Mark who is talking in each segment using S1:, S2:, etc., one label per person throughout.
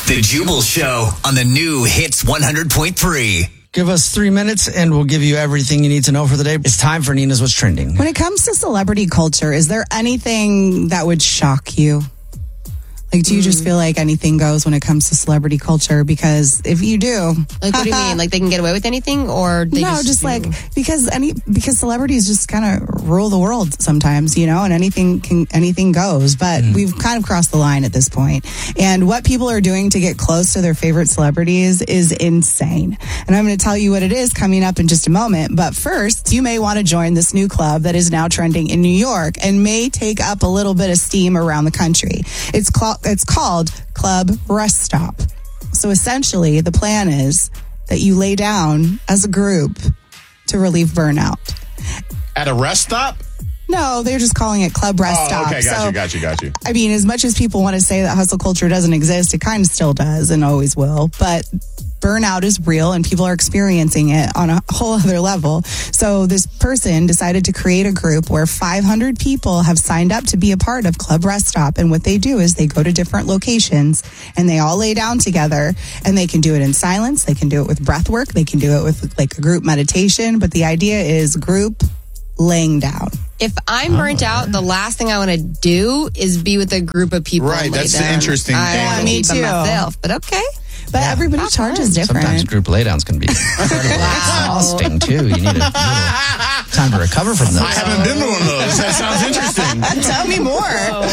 S1: The Jubal Show on the new Hits 100.3.
S2: Give us 3 minutes and we'll give you everything you need to know for the day. It's time for Nina's What's Trending.
S3: When it comes to celebrity culture, is there anything that would shock you? Like, do you just feel like anything goes when it comes to celebrity culture? Because if you do...
S4: Like, what do you mean? Like, they can get away with anything? Or they because celebrities just kind of rule the world sometimes, you know, and anything goes. But we've kind of crossed the line at this point. And what people are doing to get close to their favorite celebrities is insane. And I'm going to tell you what it is coming up in just a moment. But first, you may want to join this new club that is now trending in New York and may take up a little bit of steam around the country. It's called Club Rest Stop. So essentially, the plan is that you lay down as a group to relieve burnout.
S5: At a rest stop?
S3: No, they're just calling it Club Rest Stop.
S5: Okay, got you.
S3: I mean, as much as people want to say that hustle culture doesn't exist, it kind of still does and always will. But burnout is real and people are experiencing it on a whole other level. So this person decided to create a group where 500 people have signed up to be a part of Club Rest Stop. And what they do is they go to different locations and they all lay down together, and they can do it in silence. They can do it with breath work. They can do it with like a group meditation. But the idea is group laying down.
S4: If I'm burnt out, the last thing I want to do is be with a group of people.
S5: Right, that's the interesting thing.
S4: I want to be by myself, but okay.
S3: But everybody charges different.
S2: Sometimes group laydowns can be exhausting, too. You need a little time to recover from those.
S5: I haven't been to one of those. That sounds interesting.
S3: Tell me more.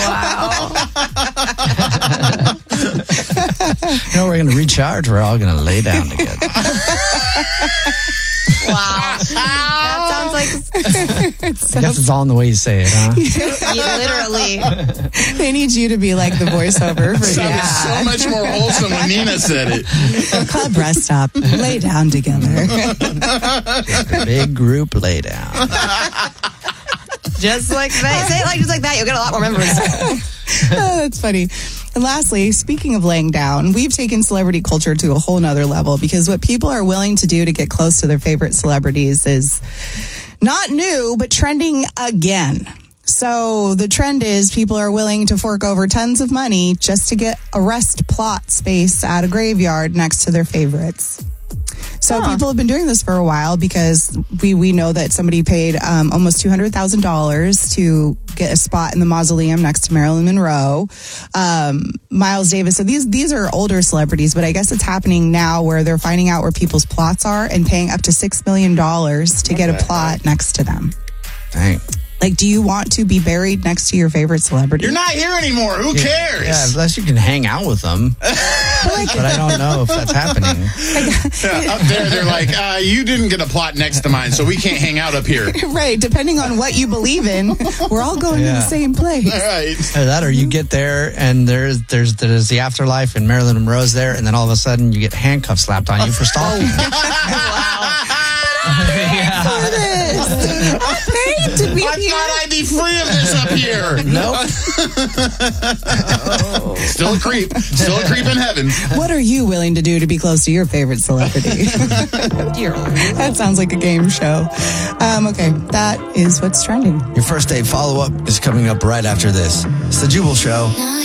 S4: Oh, wow.
S2: You know, we're going to recharge. We're all going to lay down together.
S4: Wow. That sounds like...
S2: I guess it's all in the way you say it, huh?
S4: Literally.
S3: They need you to be like the voiceover for
S5: Sounded so much more wholesome when Nina said it.
S3: Club Rest Stop. Lay down together.
S2: Just a big group lay down.
S4: Just like that. Say it just like that. You'll get a lot more members.
S3: Oh, that's funny. And lastly, speaking of laying down, we've taken celebrity culture to a whole nother level, because what people are willing to do to get close to their favorite celebrities is not new, but trending again. So the trend is people are willing to fork over tons of money just to get a rest plot space at a graveyard next to their favorites. So people have been doing this for a while, because we know that somebody paid almost $200,000 to get a spot in the mausoleum next to Marilyn Monroe. Miles Davis. So these are older celebrities, but I guess it's happening now where they're finding out where people's plots are and paying up to $6 million to get a plot next to them.
S2: Dang.
S3: Like, do you want to be buried next to your favorite celebrity?
S5: You're not here anymore. Who cares?
S2: Yeah, unless you can hang out with them. But I don't know if that's happening.
S5: Up there, they're like, you didn't get a plot next to mine, so we can't hang out up here.
S3: Right. Depending on what you believe in, we're all going to the same place.
S5: Right.
S2: Either that, or you get there and there's the afterlife and Marilyn Monroe's there, and then all of a sudden you get handcuffs slapped on you for stalking.
S5: I thought I'd be free of this up here.
S2: Nope.
S5: Still a creep. Still a creep in heaven.
S3: What are you willing to do to be close to your favorite celebrity? That sounds like a game show. Okay, that is what's trending.
S2: Your first day follow-up is coming up right after this. It's the Jubal Show.